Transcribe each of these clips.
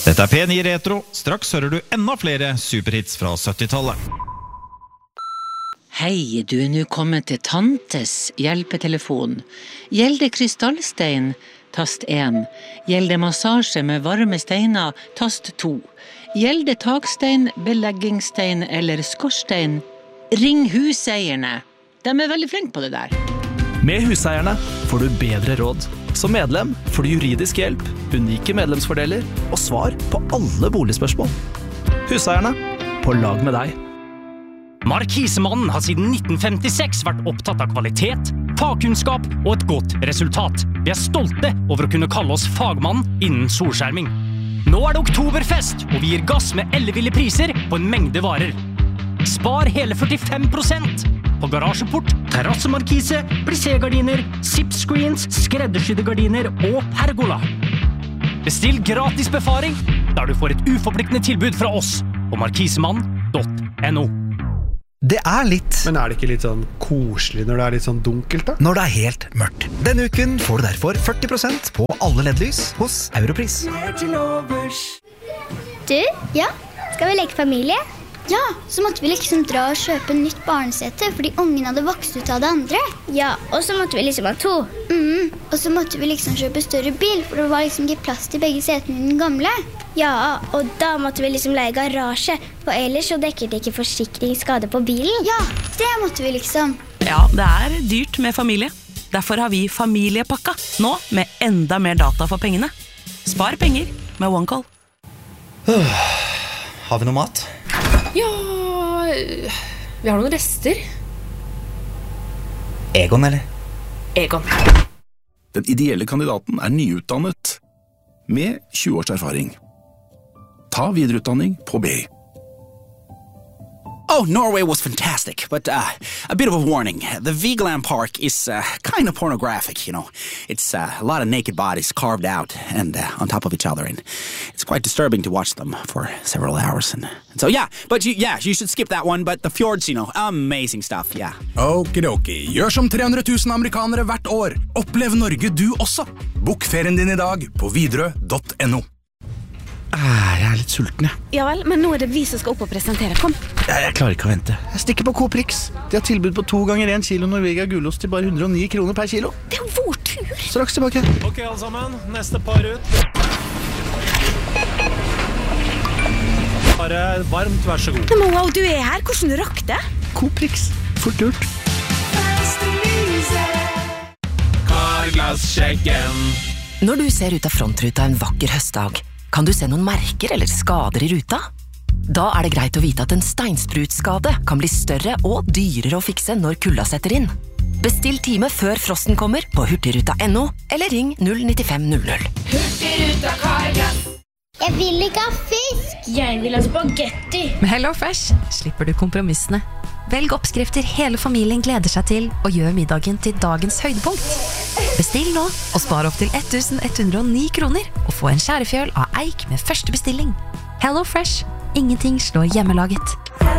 Dette P9 Retro. Straks hører du enda flere superhits fra 70-tallet. Hei, du nå kommet til Tantes hjelpetelefon. Gjelder krystallstein, tast 1. Gjelder massasje med varme steiner, tast 2. Gjelder takstein, beleggingsstein eller skorstein, ring huseierne. De veldig flinke på det der. Med Huseierne får du bedre råd. Som medlem får du juridisk hjelp, unike medlemsfordeler og svar på alle boligspørsmål. Huseierne, på lag med deg. Markisemannen har siden 1956 vært opptatt av kvalitet, fagkunnskap og et godt resultat. Vi stolte over å kunne kalle oss fagmann innen solskjerming. Nå det oktoberfest, og vi gir gass med elleville priser på en mengde varer. Spar hele 45% på garasjeport, terrassemarkise, plissé-gardiner, zip-screens, skreddersydde gardiner og pergola. Bestill gratis befaring, der du får et uforpliktende tilbud fra oss på markisemann.no. Det litt. Men det ikke litt sånn koselig når det litt sånn dunkelt da? Når det helt mørkt. Denne uken får du derfor 40% på alle LED-lys hos Europris. Du, ja, skal vi leke familie? Ja, så måtte vi liksom dra og kjøpe nytt barnesete, fordi ungen hadde vokst ut av det andre. Ja, og så måtte vi liksom ha 2. Og så måtte vi liksom kjøpe større bil, for det var liksom ikke plass til begge setene i den gamle. Ja, og da måtte vi liksom leie garasje, for ellers så dekker det ikke forsikringsskade på bilen. Ja, det måtte vi liksom. Ja, det dyrt med familie. Derfor har vi familiepakka, nå med enda mer data for pengene. Spar penger med OneCall. Har vi noe mat? Ja, vi har noen rester. Egon, eller? Egon. Den ideelle kandidaten nyutdannet med 20 års erfaring. Ta videreutdanning på BI. Oh, Norway was fantastic, but a bit of a warning. The Vigeland Park is kind of pornographic, you know. It's a lot of naked bodies carved out and on top of each other, and it's quite disturbing to watch them for several hours. And so, yeah, but you should skip that one, but the fjords, you know, amazing stuff, yeah. Okidoki, gjør som 300 000 amerikanere hvert år. Opplev Norge du også. Bok ferien din i dag på Widerøe.no. Jeg litt sulten, jeg. Ja vel, men nå det vi som skal opp og presentere. Kom. Jeg klarer ikke å vente. Jeg stikker på Coop Rix. De har tilbud på 2 ganger 1 kilo Norvegia gulost til bare 109 kroner per kilo. Det jo vår tur. Straks tilbake. Ok, alle sammen. Neste par ut. Bare varmt, vær så god. Men wow, du her. Hvordan du rakk det? Coop Rix. Fort gjort. Karglass-sjekken. Når du ser ut av frontruta en vakker høstdag, kan du se noen merker eller skader i ruta? Da det greit å vite at en steinsprutskade kan bli større og dyrere å fikse når kulda setter inn. Bestill time før frosten kommer på hurtigruta.no eller ring 09500. Hurtigruta Karglass. Jeg vil ikke ha fisk. Jeg vil ha spagetti. Med HelloFresh slipper du kompromissene. Velg oppskrifter hele familien gleder seg til og gjør middagen til dagens høydepunkt. Bestill nå og spar opp til 1109 kroner og få en skjærefjøl av eik med første bestilling. HelloFresh. Ingenting slår hjemmelaget.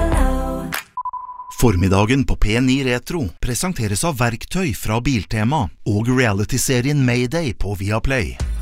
Formiddagen på P9 Retro presenteres av verktøy fra Biltema og reality-serien Mayday på Viaplay.